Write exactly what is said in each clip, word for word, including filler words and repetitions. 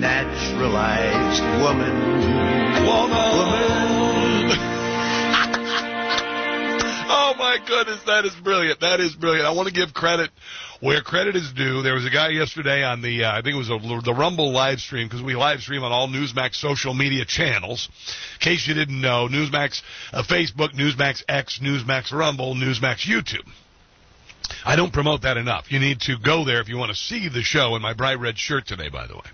denaturalized woman. Woman. Woman. Oh, my goodness, that is brilliant. That is brilliant. I want to give credit where credit is due. There was a guy yesterday on the, uh, I think it was a, the Rumble live stream, because we live stream on all Newsmax social media channels. In case you didn't know, Newsmax uh, Facebook, Newsmax X, Newsmax Rumble, Newsmax YouTube. I don't promote that enough. You need to go there if you want to see the show in my bright red shirt today, by the way.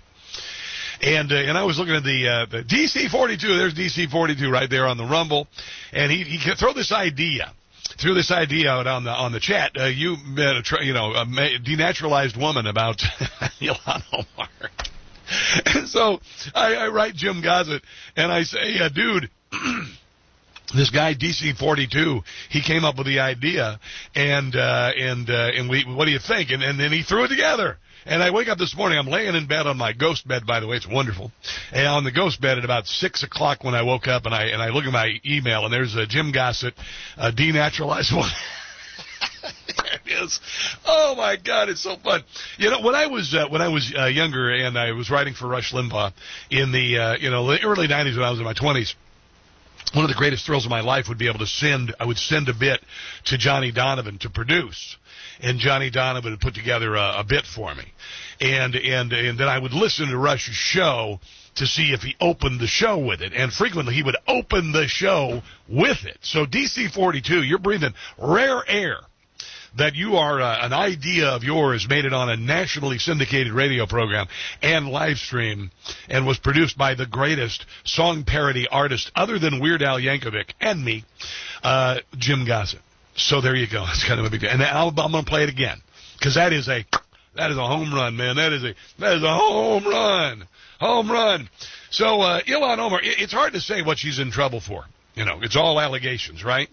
And uh, and I was looking at the, uh, the D C forty-two. There's D C forty-two right there on the Rumble. And he, he threw this idea. Threw this idea out on the on the chat. Uh, you uh, tr- you know a denaturalized woman about Ilhan Omar. And so I, I write Jim Gossett and I say, uh, dude, this guy D C forty-two, he came up with the idea, and uh, and uh, and we, what do you think? And and then he threw it together. And I wake up this morning, I'm laying in bed on my ghost bed, by the way, it's wonderful. And on the ghost bed at about six o'clock when I woke up, and I and I look at my email, and there's a Jim Gossett, a denaturalized one. There it is. Oh my God, it's so fun. You know, when I was uh, when I was uh, younger and I was writing for Rush Limbaugh in the uh, you know the early nineties when I was in my twenties. One of the greatest thrills of my life would be able to send, I would send a bit to Johnny Donovan to produce. And Johnny Donovan would put together a, a bit for me. And, and, and then I would listen to Rush's show to see if he opened the show with it. And frequently he would open the show with it. So D C forty-two, you're breathing rare air. That you are uh, an idea of yours made it on a nationally syndicated radio program and live stream and was produced by the greatest song parody artist other than Weird Al Yankovic and me, uh, Jim Gossett. So there you go. It's kind of a big deal. And I'll, I'm going to play it again because that is a that is a home run, man. That is a that is a home run, home run. So uh, Ilhan Omar, it, it's hard to say what she's in trouble for. You know, it's all allegations, right?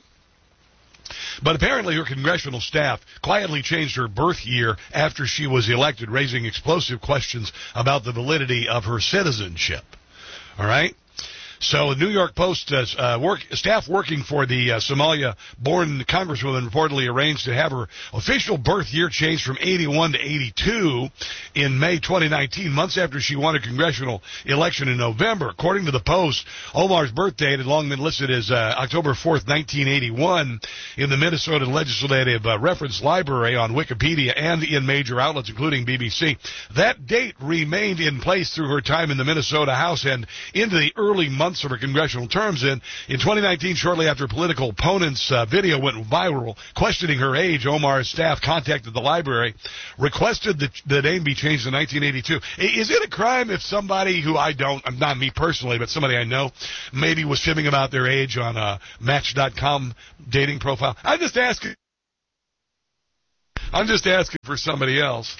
But apparently her congressional staff quietly changed her birth year after she was elected, raising explosive questions about the validity of her citizenship. All right? So the New York Post uh, uh, work, staff working for the uh, Somalia-born congresswoman reportedly arranged to have her official birth year changed from eighty-one to eighty-two in May twenty nineteen, months after she won a congressional election in November. According to the Post, Omar's birth date had long been listed as uh, October fourth, nineteen eighty-one in the Minnesota Legislative uh, Reference Library on Wikipedia and in major outlets, including B B C. That date remained in place through her time in the Minnesota House and into the early months of her congressional terms. In, in twenty nineteen, shortly after political opponents' uh, video went viral questioning her age, Omar's staff contacted the library, requested that the name be changed to nineteen eighty-two. Is it a crime if somebody who I don't, not me personally, but somebody I know, maybe was fibbing about their age on a Match dot com dating profile? I'm just asking. I'm just asking for somebody else.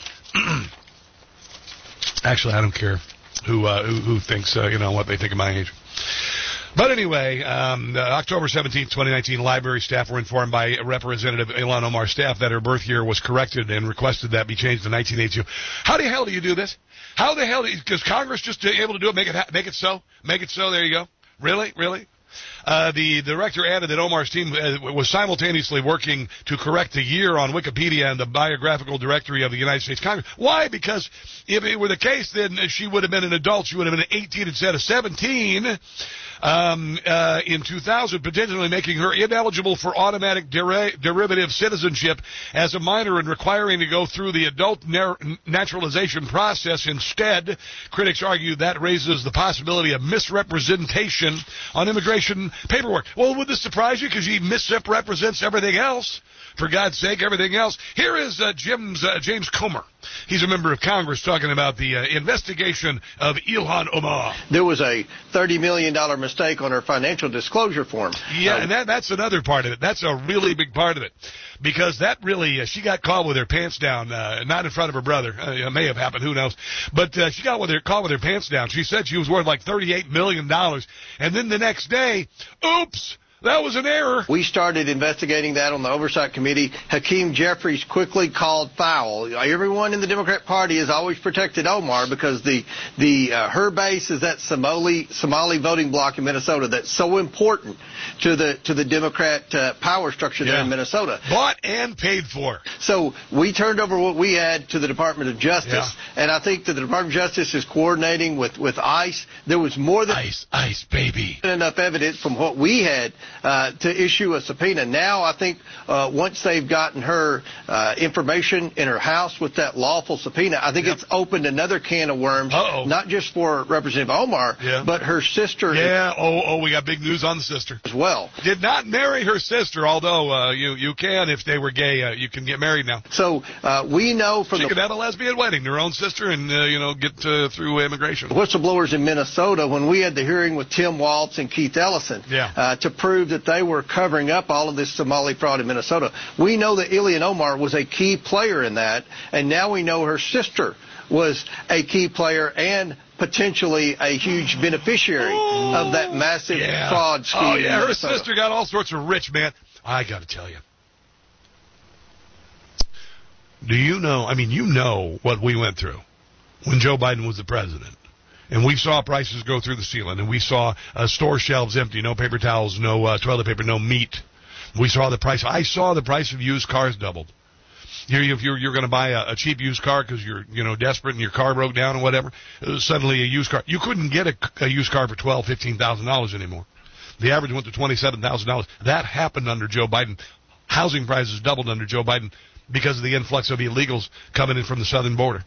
Actually, I don't care who uh, who, who thinks, uh, you know, what they think of my age. But anyway, um, uh, October seventeenth, twenty nineteen, library staff were informed by Representative Ilhan Omar's staff that her birth year was corrected and requested that be changed to nineteen eighty-two. How the hell do you do this? How the hell, does Congress just able to do it, make it, ha- make it so? Make it so, there you go. Really? Really? Uh, the director added that Omar's team uh, was simultaneously working to correct the year on Wikipedia and the biographical directory of the United States Congress. Why? Because if it were the case, then she would have been an adult. She would have been eighteen instead of seventeen um, uh, in two thousand, potentially making her ineligible for automatic der- derivative citizenship as a minor and requiring to go through the adult nar- naturalization process. Instead, critics argue that raises the possibility of misrepresentation on immigration paperwork. Well, would this surprise you because she misrepresents everything else? For God's sake, everything else. Here is uh, Jim's, uh, James Comer. He's a member of Congress talking about the uh, investigation of Ilhan Omar. There was a thirty million dollars mistake on her financial disclosure form. Yeah, um, and that, that's another part of it. That's a really big part of it. Because that really, uh, she got caught with her pants down, uh, not in front of her brother. Uh, it may have happened, who knows. But uh, she got with her, caught with her pants down. She said she was worth like thirty-eight million dollars. And then the next day, oops! That was an error. We started investigating that on the Oversight Committee. Hakeem Jeffries quickly called foul. Everyone in the Democrat Party has always protected Omar because the the uh, her base is that Somali Somali voting bloc in Minnesota that's so important to the to the Democrat uh, power structure there yeah. in Minnesota. Bought and paid for. So we turned over what we had to the Department of Justice, yeah. and I think that the Department of Justice is coordinating with, with ICE. There was more than ICE, ICE, baby. enough evidence from what we had uh, to issue a subpoena. Now I think uh, once they've gotten her uh, information in her house with that lawful subpoena, I think yep. it's opened another can of worms, Uh-oh. not just for Representative Omar, yeah. but her sister. Yeah, oh, oh, we got big news on the sister. As well. Did not marry her sister, although uh, you, you can, if they were gay, uh, you can get married now. So uh, we know from she the... could have a lesbian wedding, her own sister, and, uh, you know, get uh, through immigration. Whistleblowers in Minnesota, when we had the hearing with Tim Waltz and Keith Ellison yeah. uh, to prove that they were covering up all of this Somali fraud in Minnesota, we know that Ilhan Omar was a key player in that, and now we know her sister was a key player and potentially a huge beneficiary oh, of that massive yeah. fraud scheme. Oh, yeah, in her Minnesota. sister got all sorts of rich, man. I got to tell you. Do you know, I mean, you know what we went through when Joe Biden was the president. And we saw prices go through the ceiling, and we saw uh, store shelves empty, no paper towels, no uh, toilet paper, no meat. We saw the price. I saw the price of used cars doubled. You're, if you're, you're going to buy a, a cheap used car because you're, you know, desperate and your car broke down or whatever, uh, suddenly a used car. You couldn't get a, a used car for twelve thousand dollars, fifteen thousand dollars anymore. The average went to twenty-seven thousand dollars. That happened under Joe Biden. Housing prices doubled under Joe Biden because of the influx of illegals coming in from the southern border.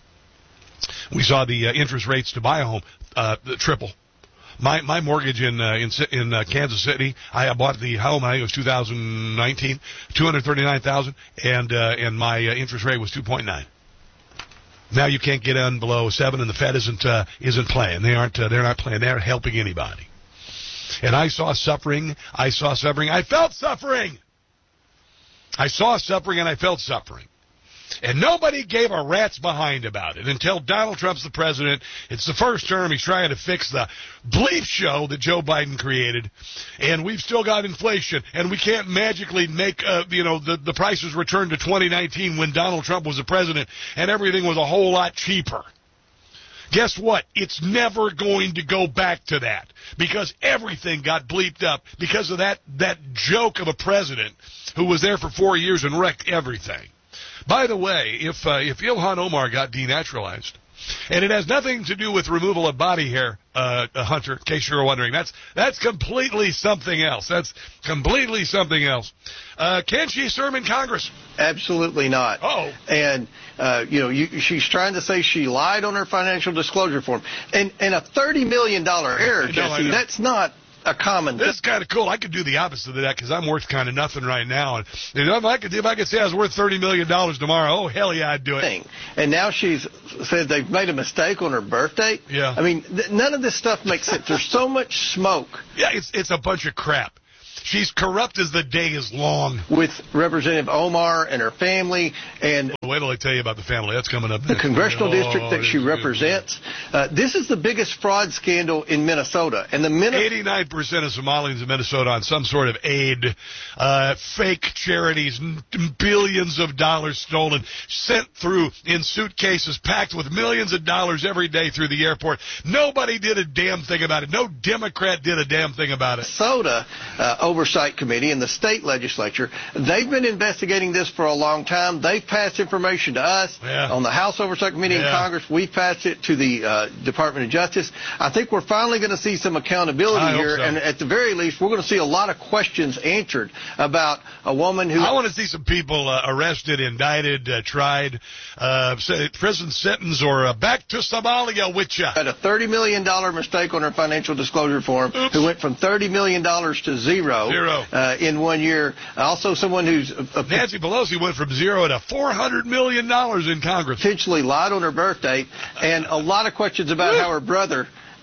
We saw the uh, interest rates to buy a home uh, triple. My my mortgage in uh, in in uh, Kansas City, I bought the home. I think it was two thousand nineteen, two hundred thirty-nine thousand, and uh, and my uh, interest rate was two point nine. Now you can't get in below seven, and the Fed isn't uh, isn't playing. They aren't uh, they're not playing. They're helping anybody. And I saw suffering. I saw suffering. I felt suffering. I saw suffering, and I felt suffering. And nobody gave a rat's behind about it until Donald Trump's the president. It's the first term. He's trying to fix the bleep show that Joe Biden created. And we've still got inflation. And we can't magically make, uh, you know, the, the prices return to twenty nineteen when Donald Trump was the president and everything was a whole lot cheaper. Guess what? It's never going to go back to that because everything got bleeped up because of that, that joke of a president who was there for four years and wrecked everything. By the way, if uh, if Ilhan Omar got denaturalized, and it has nothing to do with removal of body hair, uh, Hunter, in case you're wondering, that's that's completely something else. That's completely something else. Uh, can she serve in Congress? Absolutely not. Oh, and uh, you know, you, she's trying to say she lied on her financial disclosure form, and and a thirty million dollar error, know, Jesse. That's not a common This is kind of cool. I could do the opposite of that because I'm worth kind of nothing right now. And if I could, if I could say I was worth thirty million dollars tomorrow, oh, hell yeah, I'd do it. Thing. And now she's said they've made a mistake on her birth date. Yeah. I mean, th- none of this stuff makes sense. There's so much smoke. Yeah, it's it's a bunch of crap. She's corrupt as the day is long. With Representative Omar and her family and... Wait till I tell you about the family. That's coming up. The congressional oh, district that she represents. Uh, this is the biggest fraud scandal in Minnesota. And the Min- eighty-nine percent of Somalians in Minnesota on some sort of aid, uh, fake charities, n- billions of dollars stolen, sent through in suitcases packed with millions of dollars every day through the airport. Nobody did a damn thing about it. No Democrat did a damn thing about it. Minnesota uh, Oversight Committee and the state legislature, they've been investigating this for a long time. They've passed information to us yeah. on the House Oversight Committee yeah. in Congress. We've passed it to the uh, Department of Justice. I think we're finally going to see some accountability I here, so. and at the very least, we're going to see a lot of questions answered about a woman who... I want to see some people uh, arrested, indicted, uh, tried, uh, prison sentence, or uh, back to Somalia with you. Had a thirty million dollars mistake on her financial disclosure form, Oops. who went from thirty million dollars to zero, zero. Uh, in one year. Also someone who's... A, a Nancy Pelosi went from zero to four hundred million dollars in Congress. Potentially lied on her birth date, and a lot of questions about how her brother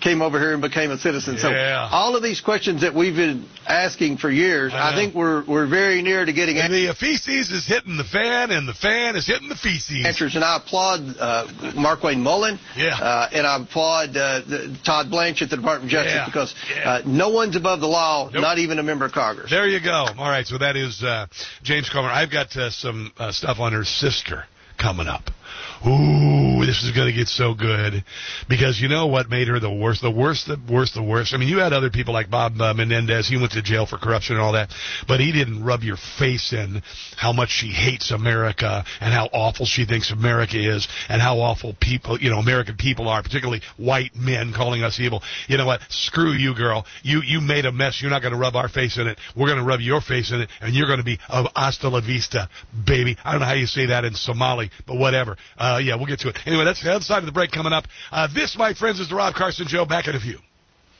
came over here and became a citizen. Yeah. So all of these questions that we've been asking for years, I, I think we're we're very near to getting and the feces is hitting the fan, and the fan is hitting the feces. answers. And I applaud uh, Markwayne Mullen, yeah, uh, and I applaud uh, the, Todd Blanche at the Department of Justice yeah. because yeah. Uh, no one's above the law, nope. not even a member of Congress. There you go. All right, so that is uh, James Comer. I've got uh, some uh, stuff on her sister coming up. Ooh, this is going to get so good because you know what made her the worst, the worst, the worst, the worst. I mean, you had other people like Bob uh, Menendez. He went to jail for corruption and all that, but he didn't rub your face in how much she hates America and how awful she thinks America is and how awful people, you know, American people are, particularly white men calling us evil. You know what? Screw you, girl. You you made a mess. You're not going to rub our face in it. We're going to rub your face in it, and you're going to be uh, hasta la vista, baby. I don't know how you say that in Somali, but whatever. Uh, yeah, we'll get to it. Anyway, that's the other side of the break coming up. Uh, this, my friends, is the Rob Carson Show. Back in a few.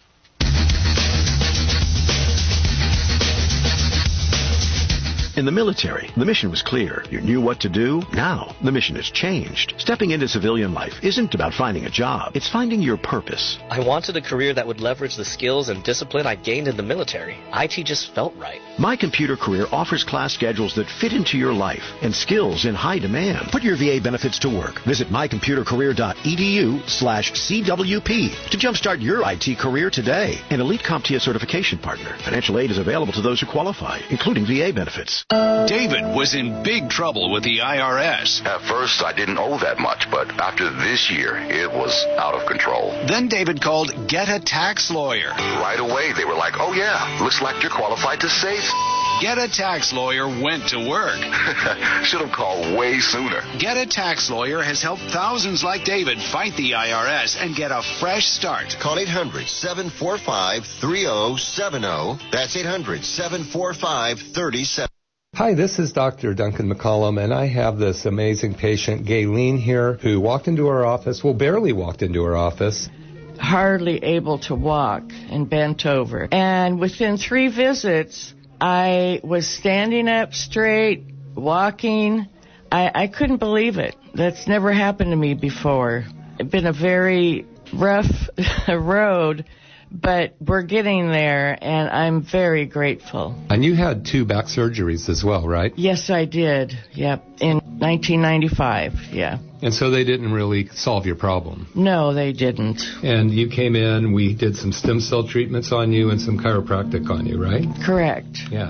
In the military, the mission was clear. You knew what to do. Now, the mission has changed. Stepping into civilian life isn't about finding a job. It's finding your purpose. I wanted a career that would leverage the skills and discipline I gained in the military. I T just felt right. My Computer Career offers class schedules that fit into your life and skills in high demand. Put your V A benefits to work. Visit mycomputercareer.edu slash CWP to jumpstart your I T career today. An elite CompTIA certification partner. Financial aid is available to those who qualify, including V A benefits. David was in big trouble with the I R S. At first, I didn't owe that much, but after this year, it was out of control. Then David called Get a Tax Lawyer. Right away, they were like, oh yeah, looks like you're qualified to save. Get a Tax Lawyer went to work. Should have called way sooner. Get a Tax Lawyer has helped thousands like David fight the I R S and get a fresh start. Call eight hundred, seven four five, three oh seven oh. That's eight hundred, seven four five, three oh seven oh. Hi, this is Doctor Duncan McCollum, and I have this amazing patient, Gayleen, here, who walked into our office, well, barely walked into our office. Hardly able to walk and bent over. And within three visits, I was standing up straight, walking. I, I couldn't believe it. That's never happened to me before. It's been a very rough road, but we're getting there, and I'm very grateful. And you had two back surgeries as well, right? Yes, I did. Yep, in nineteen ninety-five, yeah. And so they didn't really solve your problem? No, they didn't. And you came in, we did some stem cell treatments on you and some chiropractic on you, right? Correct. Yeah.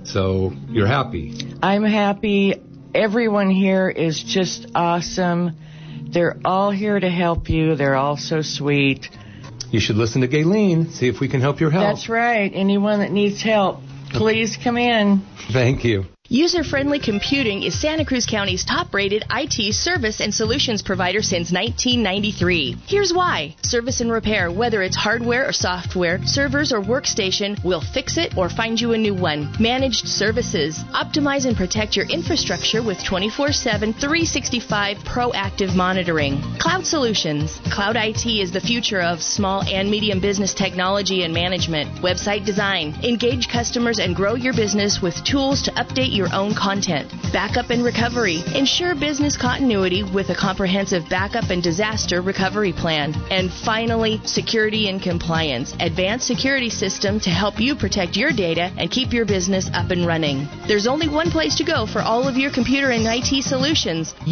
So you're happy? I'm happy. Everyone here is just awesome. They're all here to help you. They're all so sweet. You should listen to Gayleen, see if we can help your help. That's right. Anyone that needs help, please come in. Thank you. User-Friendly Computing is Santa Cruz County's top-rated I T service and solutions provider since nineteen ninety-three. Here's why. Service and repair, whether it's hardware or software, servers or workstation, we'll fix it or find you a new one. Managed services. Optimize and protect your infrastructure with twenty-four seven, three sixty-five proactive monitoring. Cloud Solutions. Cloud I T is the future of small and medium business technology and management. Website design. Engage customers and grow your business with tools to update your your own content. Backup and recovery. Ensure business continuity with a comprehensive backup and disaster recovery plan. And finally, security and compliance. Advanced security system to help you protect your data and keep your business up and running. There's only one place to go for all of your computer and I T solutions.